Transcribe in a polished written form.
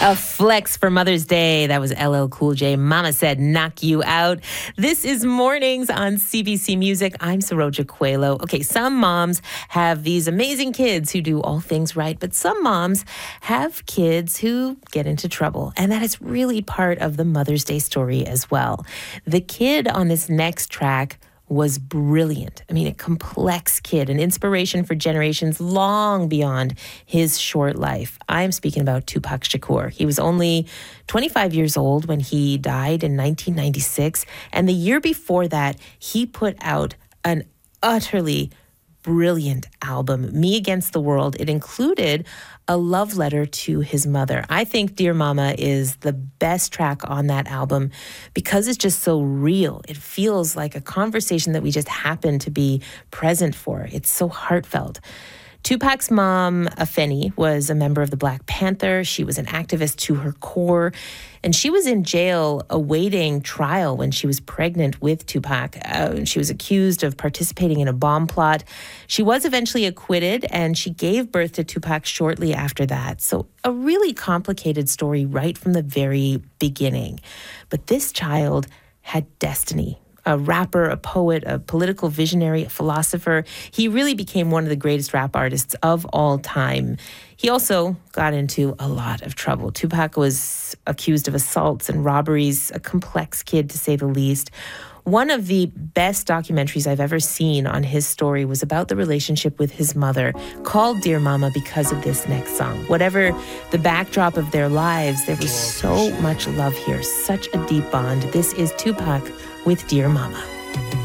A flex for Mother's Day. That was LL Cool J. Mama said, knock you out. This is Mornings on CBC Music. I'm Saroja Coelho. Okay, some moms have these amazing kids who do all things right, but some moms have kids who get into trouble. And that is really part of the Mother's Day story as well. The kid on this next track was brilliant. I mean, a complex kid, an inspiration for generations long beyond his short life. I'm speaking about Tupac Shakur. He was only 25 years old when he died in 1996. And the year before that, he put out an utterly brilliant album, Me Against the World. It included a love letter to his mother. I think Dear Mama is the best track on that album because it's just so real. It feels like a conversation that we just happen to be present for. It's so heartfelt. Tupac's mom, Afeni, was a member of the Black Panther. She was an activist to her core, and she was in jail awaiting trial when she was pregnant with Tupac. She was accused of participating in a bomb plot. She was eventually acquitted, and she gave birth to Tupac shortly after that. So a really complicated story right from the very beginning. But this child had destiny. A rapper, a poet, a political visionary, a philosopher. He really became one of the greatest rap artists of all time. He also got into a lot of trouble. Tupac was accused of assaults and robberies, a complex kid to say the least. One of the best documentaries I've ever seen on his story was about the relationship with his mother, called Dear Mama because of this next song. Whatever the backdrop of their lives, there was so much love here, such a deep bond. This is Tupac with Dear Mama.